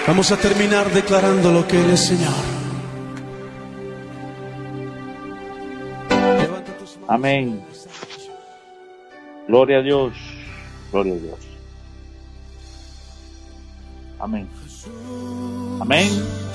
Vamos a terminar declarando lo que Él es Señor. Amén. Gloria a Dios. Gloria a Dios. Amén. Amén.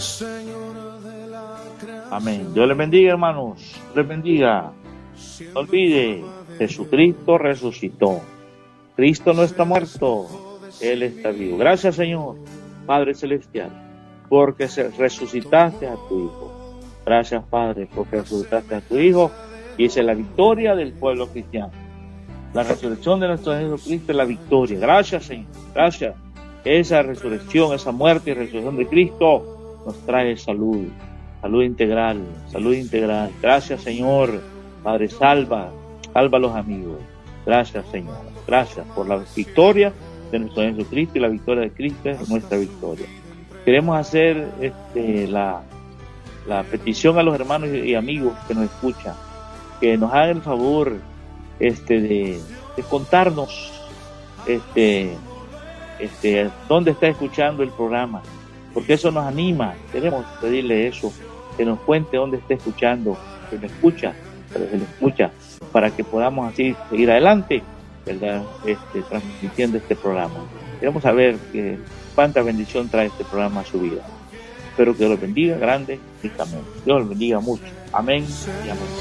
Amén. Dios les bendiga, hermanos. Dios les bendiga. No olvide, Jesucristo resucitó. Cristo no está muerto. Él está vivo. Gracias, Señor, Padre Celestial, porque resucitaste a tu Hijo. Gracias, Padre, porque resucitaste a tu Hijo. Y esa es la victoria del pueblo cristiano. La resurrección de nuestro Jesucristo es la victoria. Gracias, Señor. Gracias. Esa resurrección, esa muerte y resurrección de Cristo nos trae salud. Salud integral. Salud integral. Gracias, Señor. Padre, salva a los amigos. Gracias, Señor. Gracias por la victoria de nuestro Jesucristo, y la victoria de Cristo es nuestra victoria. Queremos hacer la petición a los hermanos y amigos que nos escuchan, que nos hagan el favor de contarnos dónde está escuchando el programa, porque eso nos anima. Queremos pedirle eso, que nos cuente dónde está escuchando, que nos escucha, pero se le escucha, para que podamos así seguir adelante, ¿verdad? Transmitiendo este programa. Queremos saber cuánta bendición trae este programa a su vida. Espero que Dios los bendiga grande y amén. Dios los bendiga mucho. Amén y amén.